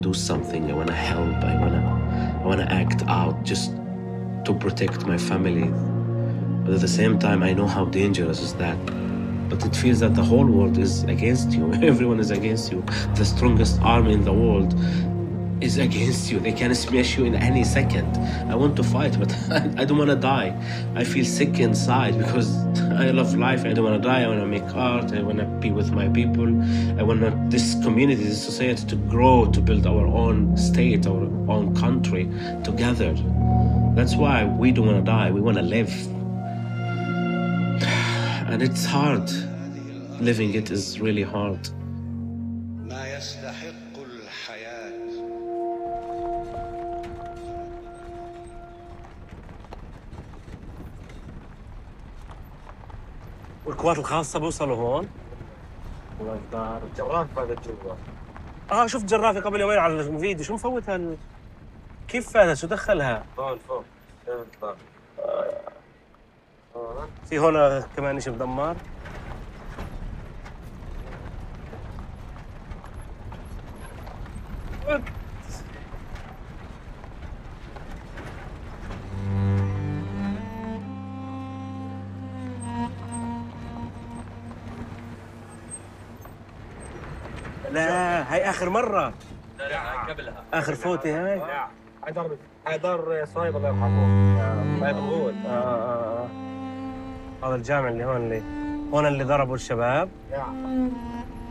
do something. I want to help. I want to act out just to protect my family. But at the same time, I know how dangerous is that. But it feels that the whole world is against you. Everyone is against you. The strongest army in the world is against you. They can smash you in any second. I want to fight, but I don't want to die. I feel sick inside because I love life. I don't want to die. I want to make art. I want to be with my people. I want this community, this society to grow, to build our own state, our own country together. That's why we don't want to die. We want to live. And it's hard. Living it is really hard. والقوات الخاصة بيوصلوا هون؟ الجراف هذا جوا. شفت جرافي قبل يومين على الفيديو. شو مفوت كيف هذا؟ شو دخلها؟ فوق. في هون كمان شيء مدمر. لا هاي آخر مرة. لا قبلها. آخر فوتة هاي. حيدر صايب الله يرحمه. صايب الغول. هذا الجامع اللي هون اللي ضربوا الشباب.